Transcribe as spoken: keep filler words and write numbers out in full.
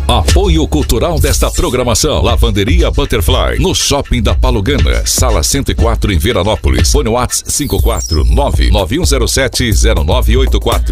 Apoio cultural desta programação: Lavanderia Butterfly, no Shopping da Palugana, sala cento e quatro em Veranópolis. Fone WhatsApp cinco quatro nove nove um zero sete zero nove oito quatro.